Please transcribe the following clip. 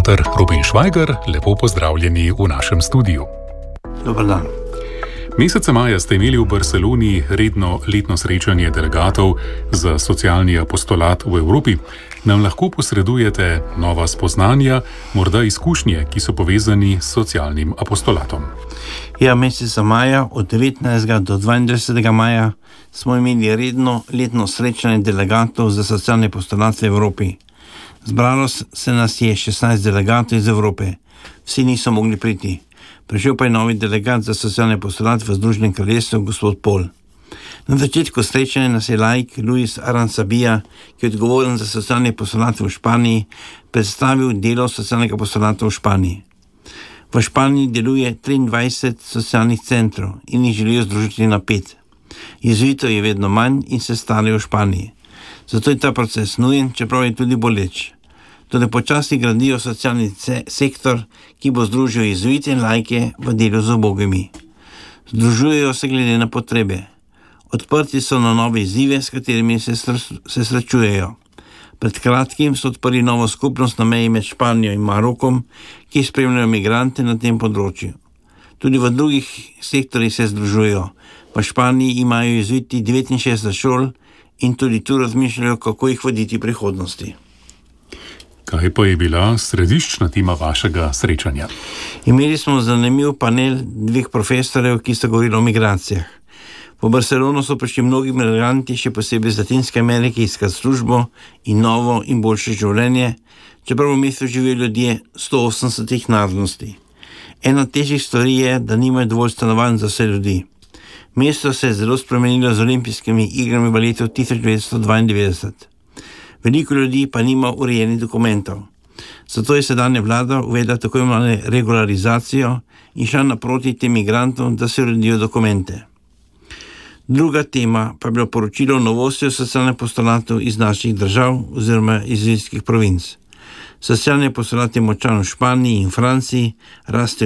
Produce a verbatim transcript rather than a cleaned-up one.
pater Rubin Švajger, lepo pozdravljeni v našem studiu. Dobar dan. Meseca maja ste imeli v Barceloni redno letno srečanje delegatov za socialni apostolat v Evropi. Nam lahko posredujete nova spoznanja, morda izkušnje, ki so povezani s socialnim apostolatom? Ja, meseca maja, od devetnajstega do dvaindvajsetega maja, smo imeli redno letno srečanje delegatov za socialni apostolat v Evropi. Zbralo se nas je šestnajst delegatov iz Evrope. Vsi niso mogli priti. Prišel pa je novi delegat za socialni apostolat v Združenem kraljestvu, gospod Paul. Na začetku srečanja nas je laik Luis Aransabija, ki je odgovoren za socialni apostolat v Španiji, predstavil delo socialnega apostolata v Španiji. V Španiji deluje triindvajset socialnih centrov in jih želijo združiti na pet. Jezuitov je vedno manj in se starajo v Španiji. Zato je ta proces nujen, čeprav je tudi boleč. Tudi počasi gradijo socialni sektor, ki bo združil jezuite in laike v delu z ubogimi. Združujejo se glede na potrebe. Odprti so na nove izzive, s katerimi se, se srečujejo. Pred kratkim so odprli novo skupnost na meji med Španijo in Marokom, ki spremljajo migrante na tem področju. Tudi v drugih sektorjih se združujejo. V Španiji imajo jezuiti devetinšestdeset šol in tudi tu razmišljajo, kako jih voditi v prihodnosti. Kaj pa je bila središčna tema vašega srečanja? Imeli smo zanimiv panel dveh profesorjev, ki so govorili o migracijah. V Barcelono so prišli mnogi migranti, še posebej iz Latinske Amerike, iskat službo in novo in boljše življenje, čeprav v mestu živijo ljudje sto osemdesetih narodnosti. Ena težjih stvari je, da nimajo dovolj stanovanj za vse ljudi. Mesto se je zelo spremenilo z olimpijskimi igrami v letu tisoč devetsto dvaindevetdeset. Veliko ljudi pa nima urejenih dokumentov. Zato je sedanja vlada uvedla tako imenovano regularizacijo in šla naproti tem migrantom, da se uredijo dokumente. Druga tema pa je bilo poročilo o novosti o socialnem apostolatu iz naših držav oziroma iz izraelskih provinc. Socialni apostolat je močan v Španiji in Franciji, raste